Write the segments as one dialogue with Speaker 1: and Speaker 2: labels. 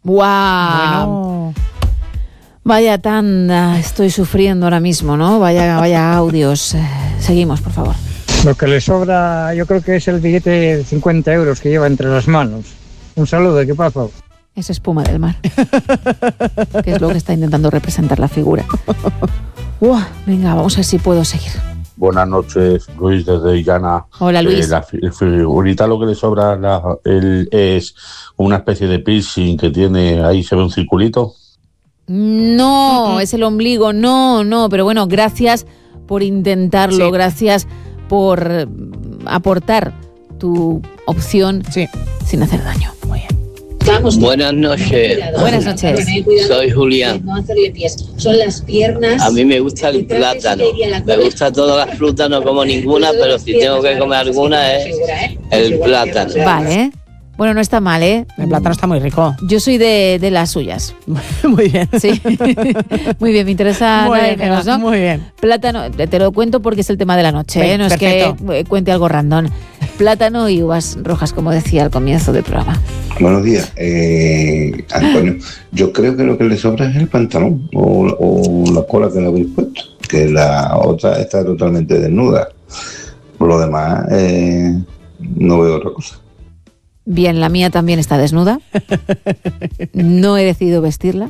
Speaker 1: ¡Guau!
Speaker 2: Bueno.
Speaker 1: Vaya tanda estoy sufriendo ahora mismo, ¿no? Vaya audios. Seguimos, por favor.
Speaker 3: Lo que le sobra, yo creo que es el billete de 50 euros que lleva entre las manos. Un saludo, ¿qué pasa?
Speaker 1: Es espuma del mar, que es lo que está intentando representar la figura. Venga, vamos a ver si puedo seguir.
Speaker 4: Buenas noches, Luis desde Illana.
Speaker 1: Hola, Luis.
Speaker 4: La figurita lo que le sobra es una especie de piercing que tiene, ahí se ve un circulito.
Speaker 1: No, es el ombligo, no, pero bueno, gracias por intentarlo, gracias por aportar tu opción sin hacer daño. Muy bien.
Speaker 5: Buenas noches.
Speaker 1: Buenas noches.
Speaker 5: Soy Julián.
Speaker 6: Son las piernas.
Speaker 5: A mí me gusta el plátano. Me gusta todas las frutas, no como ninguna, pero si tengo que comer alguna es el plátano.
Speaker 1: Vale. Bueno, no está mal, ¿eh?
Speaker 2: El plátano está muy rico.
Speaker 1: Yo soy de las suyas.
Speaker 2: Muy bien.
Speaker 1: Sí. Muy bien, me interesa
Speaker 2: Muy
Speaker 1: nada de
Speaker 2: bien,
Speaker 1: menos, ¿no?
Speaker 2: muy bien.
Speaker 1: Plátano, te lo cuento porque es el tema de la noche, ¿eh? No
Speaker 2: Perfecto.
Speaker 1: es que cuente algo random. Plátano y uvas rojas, como decía al comienzo del programa.
Speaker 7: Buenos días, Antonio. Yo creo que lo que le sobra es el pantalón o la cola que le habéis puesto, que la otra está totalmente desnuda. Por lo demás, no veo otra cosa.
Speaker 1: Bien, la mía también está desnuda. No he decidido vestirla.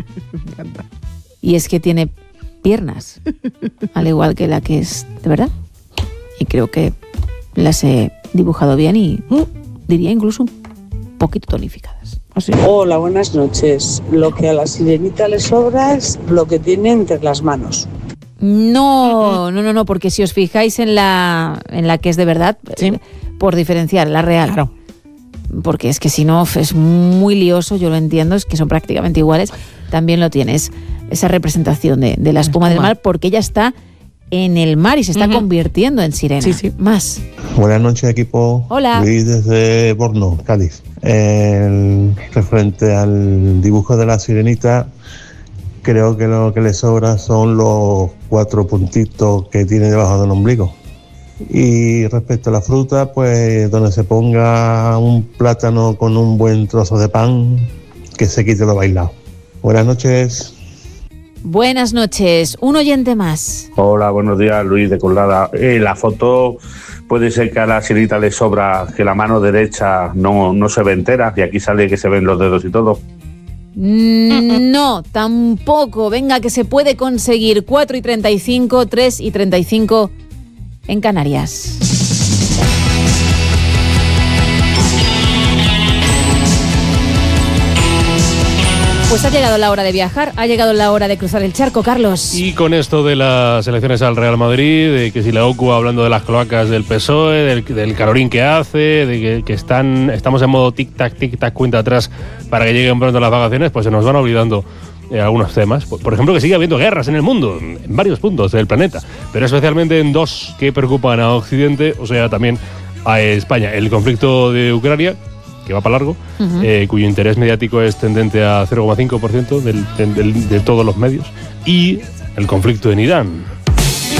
Speaker 1: Y es que tiene piernas, al igual que la que es de verdad. Y creo que las he dibujado bien y diría incluso un poquito tonificadas.
Speaker 2: Así.
Speaker 8: Hola, buenas noches. Lo que a la sirenita le sobra es lo que tiene entre las manos.
Speaker 1: No, porque si os fijáis en la que es de verdad, por diferenciar, la real.
Speaker 2: Claro.
Speaker 1: Porque es que si no es muy lioso, yo lo entiendo, es que son prácticamente iguales. También lo tienes, esa representación de la espuma del mar, porque ella está en el mar y se está convirtiendo en sirena.
Speaker 2: Sí.
Speaker 1: Más.
Speaker 9: Buenas noches, equipo.
Speaker 1: Hola.
Speaker 9: Luis desde Borno, Cádiz. Referente al dibujo de la sirenita, creo que lo que le sobra son los 4 puntitos que tiene debajo del ombligo. Y respecto a la fruta, pues donde se ponga un plátano con un buen trozo de pan, que se quite lo bailado. Buenas noches.
Speaker 1: Buenas noches. Un oyente más.
Speaker 4: Hola, buenos días, Luis de Colada. La foto puede ser que a la sirenita le sobra que la mano derecha no se ve entera y aquí sale que se ven los dedos y todo.
Speaker 1: No, tampoco. Venga, que se puede conseguir. 4:35, 3:35 en Canarias. Pues ha llegado la hora de viajar, ha llegado la hora de cruzar el charco, Carlos.
Speaker 10: Y con esto de las elecciones al Real Madrid, de que si la OCU hablando de las cloacas del PSOE, del calorín que hace, de que estamos en modo tic-tac, cuenta atrás para que lleguen pronto las vacaciones, pues se nos van olvidando algunos temas. Por ejemplo, que sigue habiendo guerras en el mundo, en varios puntos del planeta, pero especialmente en 2 que preocupan a Occidente, o sea, también a España. El conflicto de Ucrania, que va para largo, cuyo interés mediático es tendente a 0,5% de todos los medios, y el conflicto en Irán.